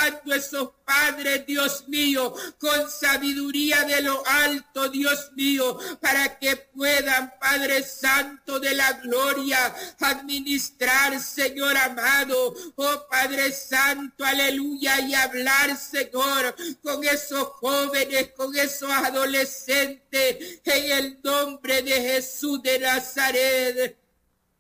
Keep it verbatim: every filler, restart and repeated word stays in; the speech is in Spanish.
levantando esos padres, Dios mío, con sabiduría de lo alto, Dios mío, para que puedan, Padre Santo de la gloria, administrar, Señor amado, oh Padre Santo, aleluya, y hablar, Señor, con esos jóvenes, con esos adolescentes, en el nombre de Jesús de Nazaret.